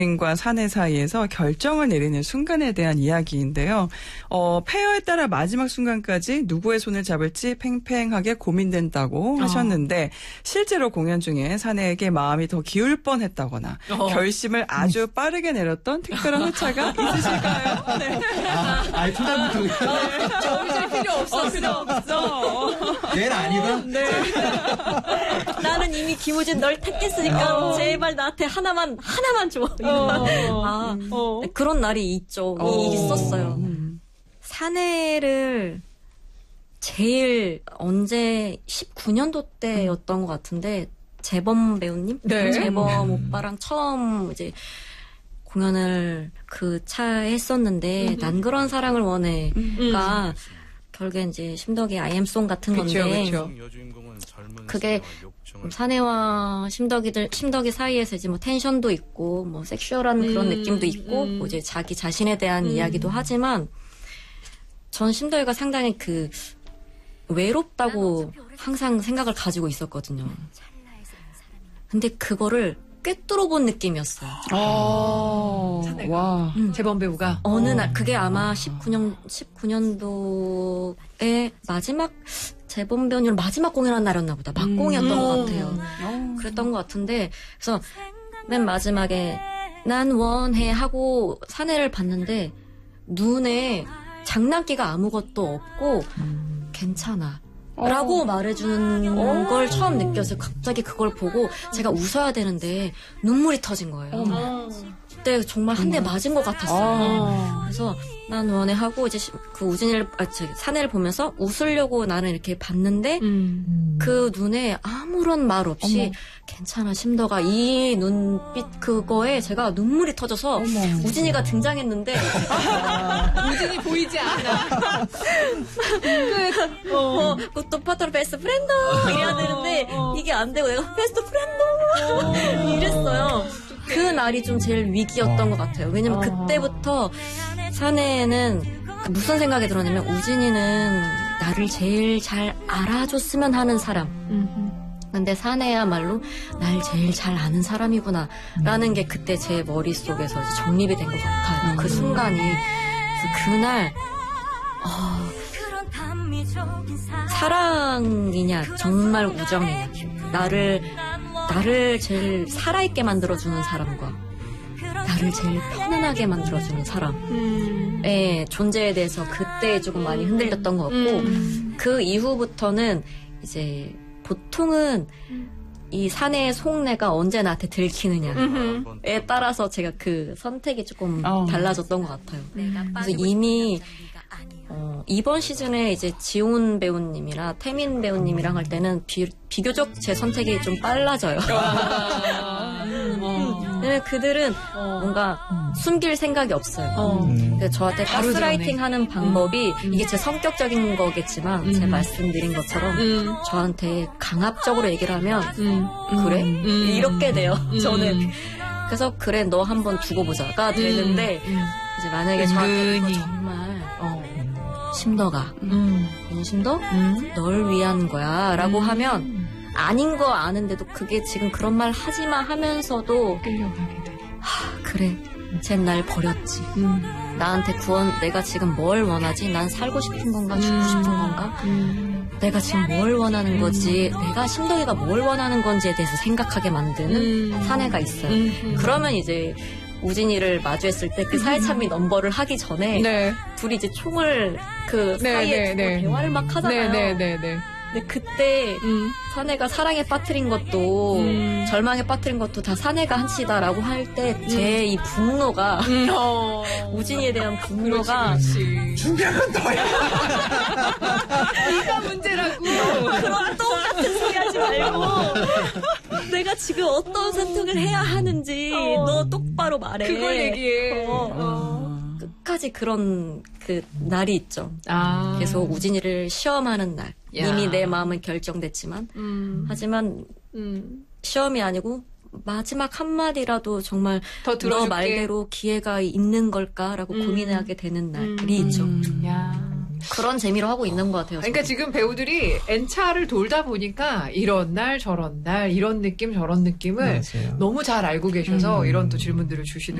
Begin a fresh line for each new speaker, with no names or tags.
과 사내 사이에서 결정을 내리는 순간에 대한 이야기인데요. 폐허에 따라 마지막 순간까지 누구의 손을 잡을지 팽팽하게 고민된다고 하셨는데 실제로 공연 중에 사내에게 마음이 더 기울 뻔했다거나 결심을 아주 빠르게 내렸던 특별한 회차가 있으실까요? 네.
아예 초반부터
정실 필요 없어.
내일 아니고?
네. 나는 이미 김우진 널 택했으니까 제발 나한테 하나만 줘. 네, 그런 날이 있죠. 있었어요. 사내를 제일 언제 19년도 때였던 것 같은데 재범 배우님,
네.
재범 오빠랑 처음 이제 공연을 그 차에 했었는데 난 그런 사랑을 원해가 결국엔 이제 심덕의 아이엠송 같은 건데
그쵸.
그게 사내와 심덕이 사이에서 이제 뭐 텐션도 있고 뭐 섹슈얼한 그런 느낌도 있고 뭐 이제 자기 자신에 대한 이야기도 하지만 전 심덕이가 상당히 그 외롭다고 항상 생각을 가지고 있었거든요. 근데 그거를 꿰뚫어 본 느낌이었어요.
와. 재범 배우가.
어느 날, 그게 아마 19년도에 마지막, 재범 배우님 마지막 공연한 날이었나 보다. 막공이었던 것 같아요. 그랬던 것 같은데, 그래서 맨 마지막에 난 원해 하고 사내를 봤는데, 눈에 장난기가 아무것도 없고, 괜찮아. 라고 말해주는 걸 처음 느꼈어요. 갑자기 그걸 보고 제가 웃어야 되는데 눈물이 터진 거예요. 그때 정말 한 대 맞은 것 같았어요. 그래서 난 원해 하고 이제 그 사내를 보면서 웃으려고 나는 이렇게 봤는데 그 눈에 아무런 말 없이 괜찮아 심덕아 이 눈빛 그거에 제가 눈물이 터져서 우진이가 등장했는데
우진이 보이지 않아.
그것도 파트너 베스트 프렌드 이래야 되는데 이게 안 되고 내가 베스트 프렌드 이랬어요. 그 날이 좀 제일 위기였던 것 같아요. 왜냐면 그때부터 사내는 무슨 생각이 들었냐면 우진이는 나를 제일 잘 알아줬으면 하는 사람. 근데 사내야말로 날 제일 잘 아는 사람이구나 라는 게 그때 제 머릿속에서 이제 정립이 된 것 같아요. 그 순간이. 그래서 그날 사랑이냐 정말 우정이냐 나를 제일 살아있게 만들어주는 사람과 나를 제일 편안하게 만들어주는 사람의 존재에 대해서 그때 조금 많이 흔들렸던 것 같고 그 이후부터는 이제 보통은 이 사내의 속내가 언제 나한테 들키느냐에 따라서 제가 그 선택이 조금 달라졌던 것 같아요. 그래서 이미 이번 시즌에 이제 지온 배우님이랑 태민 배우님이랑 할 때는 비교적 제 선택이 좀 빨라져요. 왜냐면 그들은 뭔가 숨길 생각이 없어요. 저한테 가스라이팅 하는 방법이 이게 제 성격적인 거겠지만 제가 말씀드린 것처럼 저한테 강압적으로 얘기를 하면 그래? 이렇게 돼요. 저는. 그래서 그래 너 한번 두고 보자가 되는데 이제 만약에 저한테 이거 정말 심덕아 심덕? 널 위한 거야 라고 하면 아닌 거 아는데도 그게 지금 그런 말 하지마 하면서도
끌려가게 돼.
그래 쟨 날 버렸지. 나한테 내가 지금 뭘 원하지? 난 살고 싶은 건가 죽고 싶은 건가? 내가 지금 뭘 원하는 거지? 내가 심덕이가 뭘 원하는 건지에 대해서 생각하게 만드는 사내가 있어요. 그러면 이제 우진이를 마주했을 때 그 사이참미 넘버를 하기 전에 둘이 이제 총을 그 사이에 대화를 막 하잖아요. 근데 그때 사내가 사랑에 빠뜨린 것도 절망에 빠뜨린 것도 다 사내가 한 짓이다라고 할 때 제 이 분노가 우진이에 대한 분노가
준비하면 너야.
네가 문제라고.
그런 똑같은 소리 하지 말고 내가 지금 어떤 선택을 해야 하는지 너 똑바로 말해.
그걸 얘기해.
끝까지 그런 그 날이 있죠. 계속 우진이를 시험하는 날. 이미 내 마음은 결정됐지만 하지만 시험이 아니고 마지막 한마디라도 정말
더 들어줄게.
너 말대로 기회가 있는 걸까라고 고민하게 되는 날이 있죠. 그런 재미로 하고 있는 것 같아요.
그러니까
저는.
지금 배우들이 N차를 돌다 보니까 이런 날 저런 날 이런 느낌 저런 느낌을
맞아요.
너무 잘 알고 계셔서 이런 또 질문들을 주시는